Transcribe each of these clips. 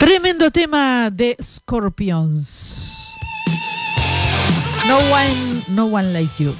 Tremendo tema de Scorpions. No one like you.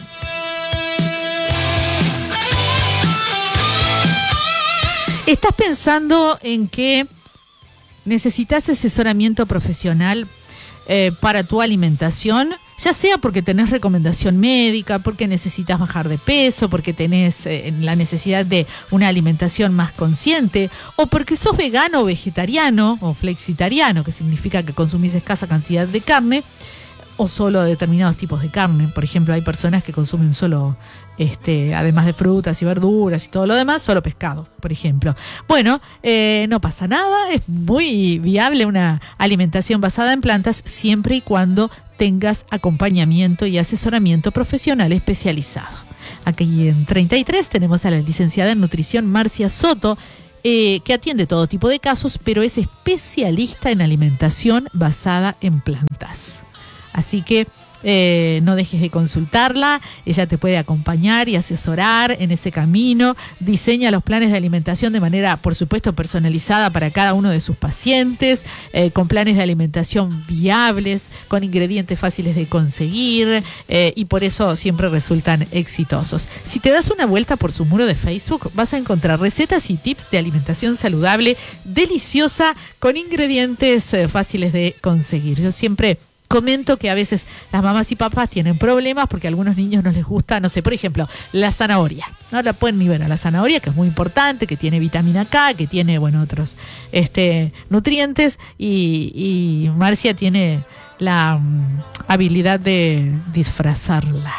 ¿Estás pensando en que necesitas asesoramiento profesional para tu alimentación? Ya sea porque tenés recomendación médica, porque necesitas bajar de peso, porque tenés la necesidad de una alimentación más consciente, o porque sos vegano o vegetariano o flexitariano, que significa que consumís escasa cantidad de carne, o solo determinados tipos de carne. Por ejemplo, hay personas que consumen solo, además de frutas y verduras y todo lo demás, solo pescado, por ejemplo. Bueno, no pasa nada, es muy viable una alimentación basada en plantas siempre y cuando tengas acompañamiento y asesoramiento profesional especializado. Aquí en 33 tenemos a la licenciada en nutrición Marcia Soto, que atiende todo tipo de casos, pero es especialista en alimentación basada en plantas. Así que no dejes de consultarla, ella te puede acompañar y asesorar en ese camino, diseña los planes de alimentación de manera, por supuesto, personalizada para cada uno de sus pacientes, con planes de alimentación viables, con ingredientes fáciles de conseguir, y por eso siempre resultan exitosos. Si te das una vuelta por su muro de Facebook, vas a encontrar recetas y tips de alimentación saludable, deliciosa, con ingredientes fáciles de conseguir. Yo siempre comento que a veces las mamás y papás tienen problemas porque a algunos niños no les gusta, no sé, por ejemplo, la zanahoria. No la pueden ni ver a la zanahoria, que es muy importante, que tiene vitamina K, que tiene, otros nutrientes, y Marcia tiene la habilidad de disfrazarla.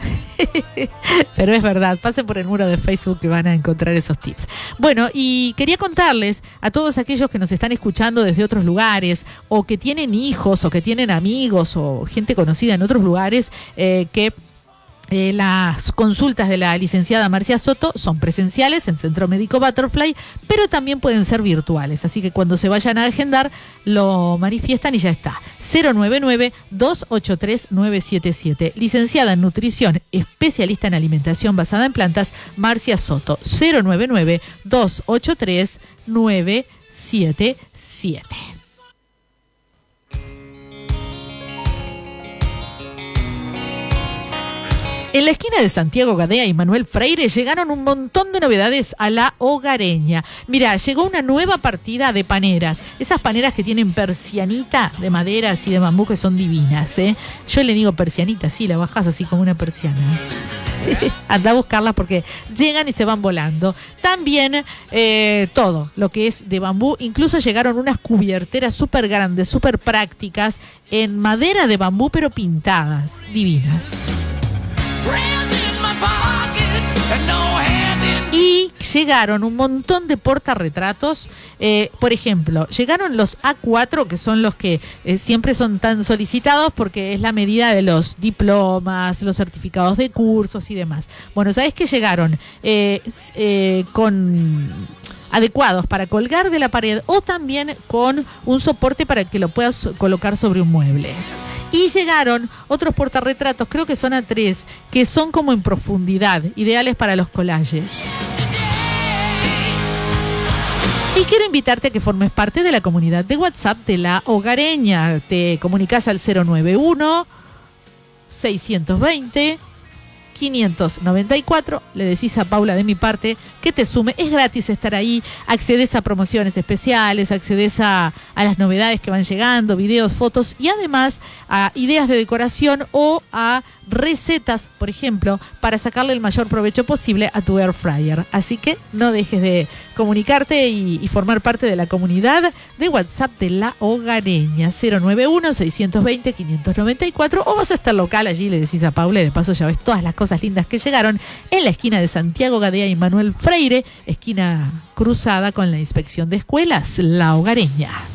Pero es verdad, pasen por el muro de Facebook que van a encontrar esos tips. Bueno, y quería contarles a todos aquellos que nos están escuchando desde otros lugares, o que tienen hijos, o que tienen amigos, o gente conocida en otros lugares, que las consultas de la licenciada Marcia Soto son presenciales en Centro Médico Butterfly, pero también pueden ser virtuales. Así que cuando se vayan a agendar, lo manifiestan y ya está. 099-283-977. Licenciada en nutrición, especialista en alimentación basada en plantas, Marcia Soto. 099-283-977. En la esquina de Santiago Gadea y Manuel Freire llegaron un montón de novedades a La Hogareña. Mira, llegó una nueva partida de paneras. Esas paneras que tienen persianita de madera así de bambú, que son divinas, ¿eh? Yo le digo persianita, sí, la bajas así como una persiana. Anda a buscarlas porque llegan y se van volando. También todo lo que es de bambú. Incluso llegaron unas cubierteras súper grandes, súper prácticas, en madera de bambú, pero pintadas, divinas. Y llegaron un montón de portarretratos. Por ejemplo, llegaron los A4, que son los que siempre son tan solicitados porque es la medida de los diplomas, los certificados de cursos y demás. Bueno, ¿sabés qué llegaron? Con adecuados para colgar de la pared, o también con un soporte para que lo puedas colocar sobre un mueble. Y llegaron otros portarretratos, creo que son A3, que son como en profundidad, ideales para los collages. Y quiero invitarte a que formes parte de la comunidad de WhatsApp de La Hogareña. Te comunicas al 091-620-594, le decís a Paula de mi parte que te sume, es gratis estar ahí, accedes a promociones especiales, accedes a las novedades que van llegando, videos, fotos, y además a ideas de decoración o a recetas, por ejemplo, para sacarle el mayor provecho posible a tu air fryer. Así que no dejes de comunicarte y formar parte de la comunidad de WhatsApp de La Hogareña. 091-620-594, o vas a estar local allí, le decís a Paula, y de paso ya ves todas las cosas lindas que llegaron en la esquina de Santiago Gadea y Manuel Freire, esquina cruzada con la inspección de escuelas, La Hogareña.